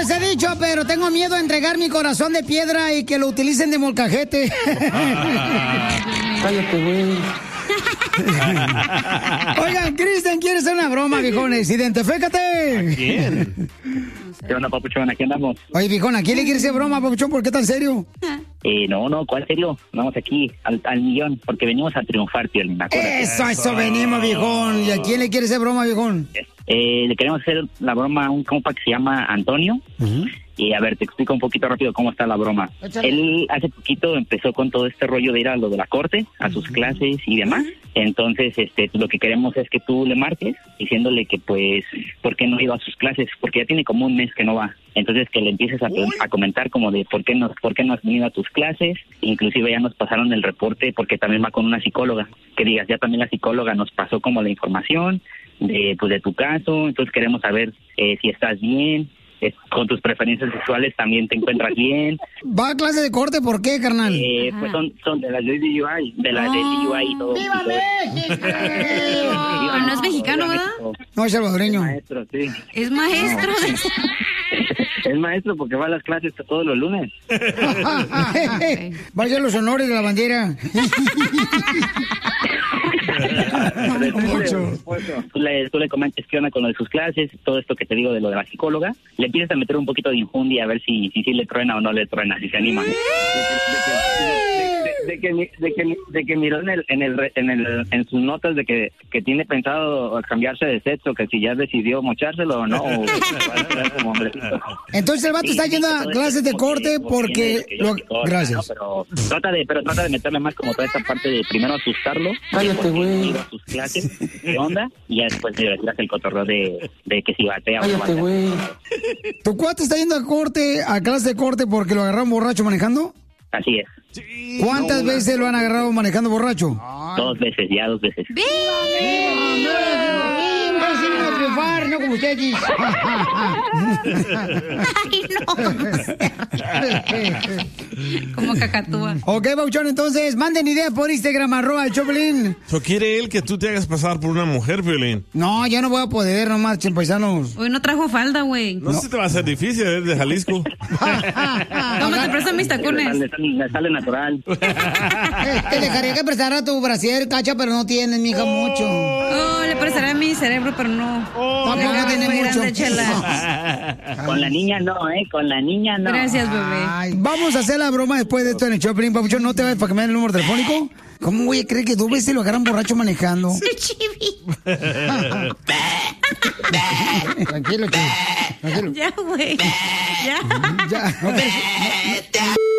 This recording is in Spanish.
les he dicho, pero tengo miedo a entregar mi corazón de piedra y que lo utilicen de molcajete. Cállate, güey. Oigan, Cristian quiere hacer una broma, viejones. Identifícate. ¿Quién? ¿Qué onda, papuchón? Aquí andamos. Oye, viejón, ¿a quién le quiere hacer broma, papuchón? ¿Por qué tan serio? No, ¿cuál serio? Vamos aquí al millón, porque venimos a triunfar, tío. Eso venimos, viejón. ¿Y a quién le quiere hacer broma, viejón? Le queremos hacer la broma a un compa que se llama Antonio. Y a ver, te explico un poquito rápido cómo está la broma. Échale. Él hace poquito empezó con todo este rollo de ir a lo de la corte, a sus clases y demás. Entonces, lo que queremos es que tú le marques diciéndole que, pues, ¿por qué no iba a sus clases? Porque ya tiene como un mes que no va. Entonces, que le empieces a comentar como de por qué no has venido a tus clases. Inclusive ya nos pasaron el reporte porque también va con una psicóloga. Que digas, ya también la psicóloga nos pasó como la información de tu caso. Entonces, queremos saber si estás bien. Con tus preferencias sexuales también te encuentras bien. ¿Va a clase de corte? ¿Por qué, carnal? Pues son de la DUI, DUI y todo. ¡Viva México! Pero no es mexicano, ¿verdad? No, es salvadoreño. Es maestro, sí. Es maestro. Es maestro porque va a las clases todos los lunes. Va a hacer los honores de la bandera. Tú le comentes qué onda con lo de sus clases, todo esto que te digo de lo de la psicóloga. Le empiezas a meter un poquito de infundia a ver si le truena o no le truena, si se anima. De que miró en sus notas de que tiene pensado cambiarse de sexo, que si ya decidió mochárselo o no. Entonces el vato está yendo a clases de corte porque... Gracias. ¿no? Pero trata de meterle más como toda esta parte de primero asustarlo. Cállate, güey. Ir a sus clases, ¿qué onda? Y ya después le tiras el cotorreo de que si batea o no Cállate, batea. güey. ¿Tu cuate está yendo a clase de corte porque lo agarraron borracho manejando? Así es. ¿Cuántas veces lo han agarrado manejando borracho? 2 veces, ya 2 veces. Triunfar, no como ustedes. Ay, no. Como cacatúa. Ok, Bauchón, entonces, manden ideas por Instagram, @el Choplin. ¿So quiere él que tú te hagas pasar por una mujer, Piolín? No, ya no voy a poder, no marchen, paisanos. Hoy no trajo falda, güey. No sé si te va a ser difícil, es de Jalisco. ¿Cómo te prestan mis tacones? Le sale natural. Te dejaría que prestara tu brasier, Cacha, pero no tienes, mija, mucho. Oh, le prestaré a mi cerebro, pero no. Tampoco tiene muy mucho. grande, chela. Con la niña no, Con la niña no. Gracias, bebé. Ay, vamos a hacer la broma después de esto en el Choplin, Papuchón. ¿No te vayas para que me den el número telefónico? ¿Cómo voy a creer que 2 veces lo agarran borracho manejando? Tranquilo, chivi. Tranquilo. Ya, güey. Ya. Ya. No,